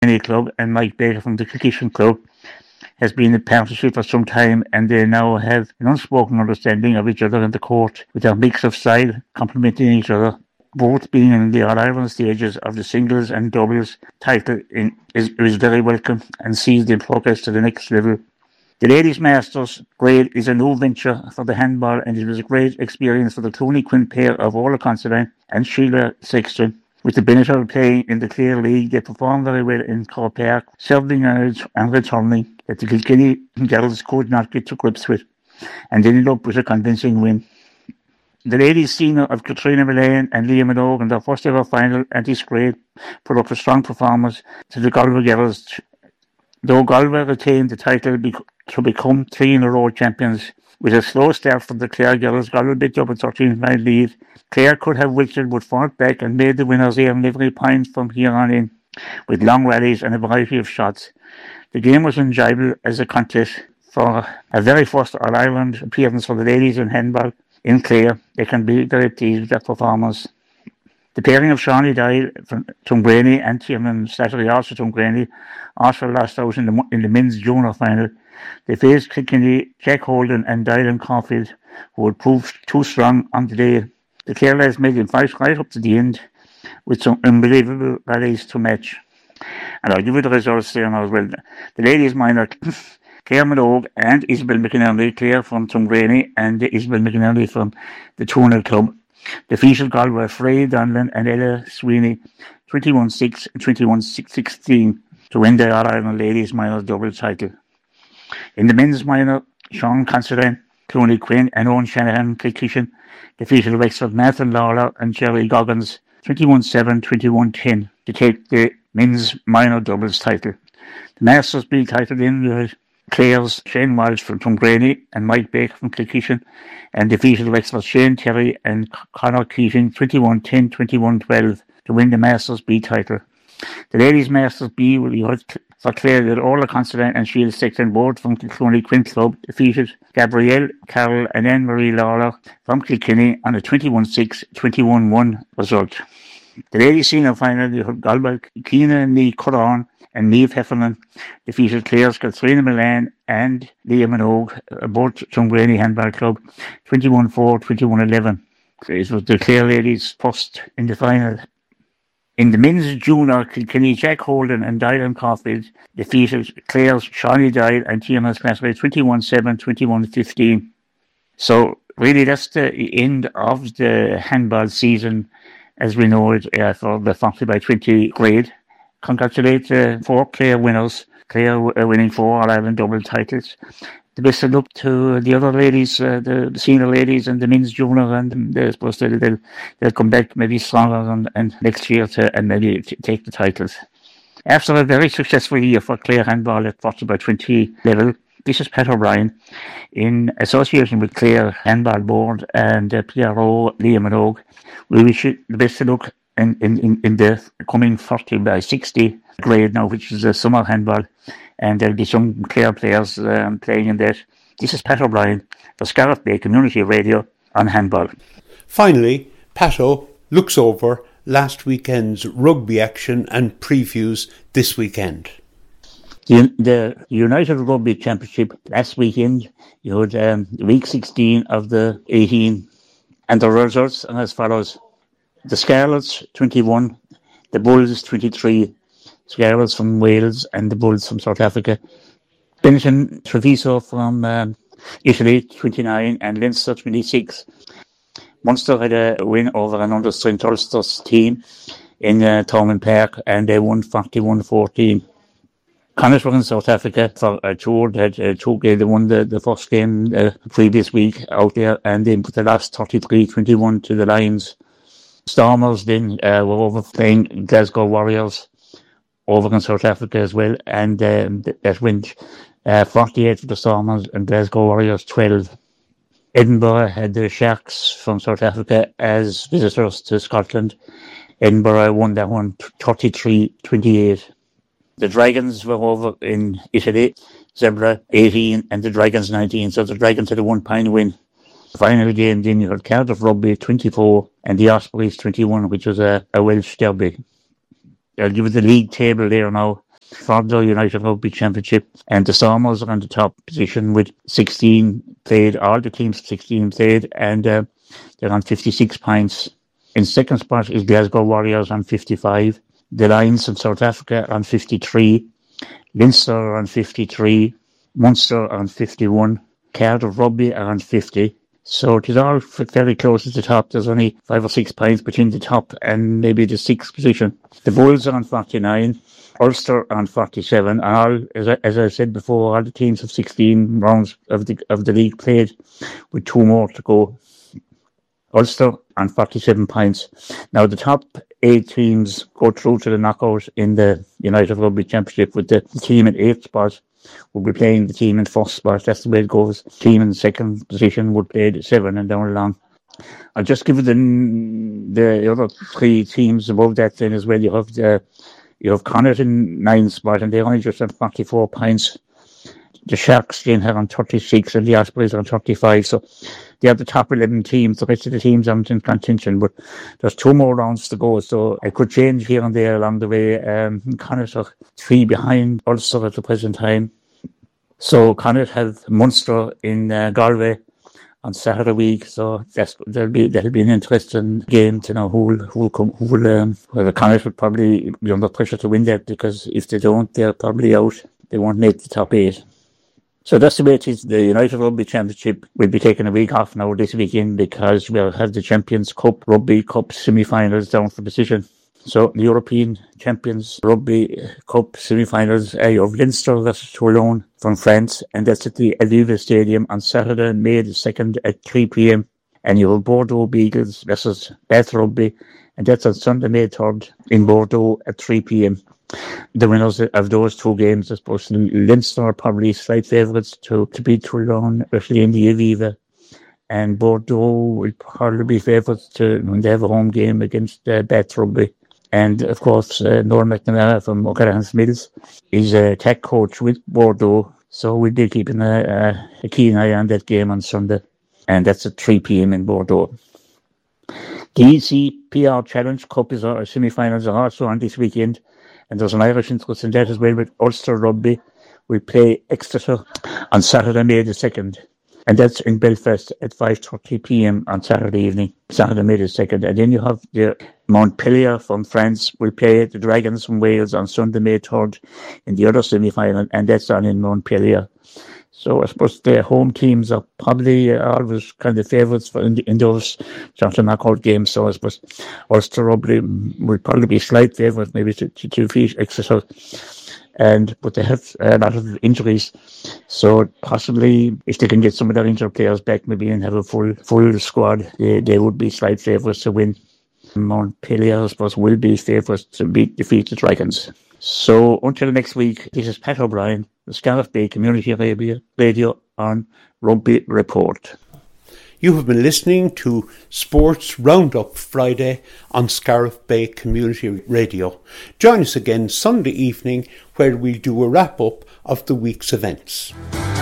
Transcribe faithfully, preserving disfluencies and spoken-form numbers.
Kilkenny Club and Mike Baker from the Kilkishen Club has been a partnership for some time, and they now have an unspoken understanding of each other in the court with their mix of style complementing each other. Both being in the All-Ireland stages of the singles and doubles title in, is, is very welcome and sees them progress to the next level. The Ladies Masters grade is a new venture for the handball, and it was a great experience for the Clooney Quinn pair of Orla Considine and Sheila Sexton. With the benefit of playing in the Clare League, they performed very well in Croke Park, serving yards and returning that the Kilkenny girls could not get to grips with, and ended up with a convincing win. The ladies' senior of Katrina Mullane and Liam Minogue in their first ever final at this grade put up a strong performance to the Galway girls. Though Galway retained the title to become three in a row champions, with a slow start from the Clare girls, Galway picked up a thirteen-point lead. Clare could have wilted but fought back and made the winners earn every point from here on in, with long rallies and a variety of shots. The game was enjoyable as a contest for a very first All-Ireland appearance for the ladies in handball in Clare. They can be very pleased with their performance. The pairing of Shawnee Doyle from Tuamgraney and Tiernan Slattery, also Tuamgraney, also lost out in the, in the men's junior final. They faced Kilkenny, Jack Holden and Doyle and Caulfield, who had proved too strong on the day. The Clare lads made them fight right up to the end with some unbelievable rallies to match. And I'll give you the results there now as well. The ladies' minor, Claire Minogue and Isabel McInerney, Claire from Tuamgraney and Isabel McInerney from the Tuonel Club, defeated Galway Frey Donlan and Ella Sweeney twenty-one six and twenty-one sixteen to win the All-Ireland Ladies Minor double title. In the men's minor, Sean Considine, Clooney Quinn and Owen Shanahan Kilkishen defeated Wexford Nathan Lawler and Jerry Goggins twenty-one seven, twenty-one ten to take the men's minor doubles title. The Masters B title in with Clare's Shane Walsh from Tuamgraney and Mike Baker from Kilkishen, and defeated Wexford Shane Terry and Conor Keating twenty-one ten, twenty-one twelve to win the Masters B title. The Ladies Masters B will be held for Clare that Orla Considine and Sheila Sexton, both from the Clooney Quinn Club, defeated Gabrielle Carroll and Anne-Marie Lawler from Kilkenny on a twenty-one six, twenty-one one result. The ladies' senior final, they had Galway Keena Nee Curran and Niamh Heffernan defeated Clare's Katrina Mullane and Liam Minogue, both Tuamgraney Handball Club, twenty-one four, twenty-one eleven. It was the Clare ladies first in the final. In the men's junior, Kilkenny Jack Holden and Dylan Caulfield defeated Clare's Shawnee Doyle and Tiernan Slattery twenty-one seven, twenty-one fifteen. So really that's the end of the handball season as we know it uh, for the forty by twenty grade. Congratulate the uh, four Clare winners. Clare uh, winning four All-Ireland double titles. The best of luck to the other ladies, uh, the, the senior ladies and the men's junior, and I suppose they'll, they'll, they'll come back maybe stronger and, and next year to and maybe t- take the titles. After a very successful year for Clare handball at forty by twenty level, this is Pat O'Brien in association with Clare Handball Board and uh, P R O Liam Minogue. We wish you the best of luck in, in, in the coming forty by sixty grade now, which is the summer handball. And there'll be some Clare players um, playing in that. This is Pat O'Brien for Scariff Bay Community Radio on handball. Finally, Pato looks over last weekend's rugby action and previews this weekend. The, the United Rugby Championship last weekend, you had um, week sixteen of the eighteen, and the results are as follows. The Scarlets twenty-one, the Bulls twenty-three, Scarlets from Wales and the Bulls from South Africa. Benetton Treviso from um, Italy twenty-nine and Leinster twenty-six. Munster had a win over an under-strength Ulster's team in uh, Thomond Park and they won forty-one fourteen. Connacht were in South Africa for a tour. They had a two game. They won the, the first game uh, previous week out there and then put the last thirty-three twenty-one to the Lions. Stormers then uh, were over playing Glasgow Warriors over in South Africa as well, and um, that went uh, forty-eight for the Stormers and Glasgow Warriors twelve. Edinburgh had the Sharks from South Africa as visitors to Scotland. Edinburgh won that one thirty-three twenty-eight. The Dragons were over in Italy, Zebra eighteen and the Dragons nineteen, so the Dragons had a one-point win. The final game then you had Cardiff Rugby twenty-four and the Ospreys twenty-one, which was a, a Welsh derby. I'll give you the league table there now. for the United Rugby Championship, and the Stormers are on the top position with sixteen played. All the teams sixteen played, and uh, they're on fifty-six points. In second spot is Glasgow Warriors on fifty-five. The Lions in South Africa on fifty-three. Leinster on fifty-three. Munster on fifty-one. Cardiff Rugby are on fifty. So it is all very close at the top. There's only five or six points between the top and maybe the sixth position. The Bulls are on forty-nine, Ulster on forty-seven, and all, as I, as I said before, all the teams have sixteen rounds of the of the league played, with two more to go. Ulster on forty-seven points. Now the top eight teams go through to the knockout in the United Rugby Championship, with the team in eighth spot will be playing the team in first spot. That's the way it goes. Team in second position would play the seven and down along. I'll just give you the the other three teams above that then as well. You have the you have Connacht in ninth spot, and they're only just at forty-four points. The Sharks then are on thirty-six, and the Ospreys are on thirty-five. So they are the top eleven teams. The rest of the teams aren't in contention, but there's two more rounds to go, so it could change here and there along the way. Um, Connacht are three behind Ulster at the present time. So Connacht have Munster in uh, Galway on Saturday week, so that's that'll be that'll be an interesting game to know who will who will come who will um, well, the Connacht would probably be under pressure to win that, because if they don't, they're probably out. They won't make the top eight. So that's the way it is. The United Rugby Championship will be taking a week off now this weekend, because we'll have the Champions Cup Rugby Cup semi-finals down for decision. So the European Champions Rugby Cup semi-finals are of Leinster versus Toulon from France, and that's at the Aviva Stadium on Saturday, May the second at three p.m. And you have Bordeaux Beagles versus Bath Rugby, and that's on Sunday, May third in Bordeaux at three p.m. The winners of those two games, I suppose, Leinster are probably slight favourites to, to beat Toulon, especially in the Aviva. And Bordeaux will probably be favourites to when they have a home game against uh, Bath Rugby. And, of course, uh, Noel McNamara from O'Callaghan's Mills is a tech coach with Bordeaux. So we'll be keeping a, a, a keen eye on that game on Sunday. And that's at three p.m. in Bordeaux. The E C P R Challenge Cup is our semi-finals are also on this weekend. And there's an Irish interest in that as well, with Ulster Rugby. We play Exeter on Saturday, May the second. And that's in Belfast at five thirty p.m. on Saturday evening, Saturday, May the second. And then you have the Montpellier from France will play the Dragons from Wales on Sunday, May third in the other semi-final, and that's on in Montpellier. So I suppose the home teams are probably always kind of favourites for in, in those sort of knockout games. So I suppose Ulster Rugby will probably be slight favourites, maybe to, to, to defeat Exeter. And but they have a lot of injuries, so possibly if they can get some of their injured players back, maybe and have a full full squad, they, they would be slight favourites to win. Montpellier, I suppose, will be favourites to beat defeat the Dragons. So until next week, this is Pat O'Brien, the Scariff Bay Community Radio on Rugby Report. You have been listening to Sports Roundup Friday on Scariff Bay Community Radio. Join us again Sunday evening, where we'll do a wrap-up of the week's events.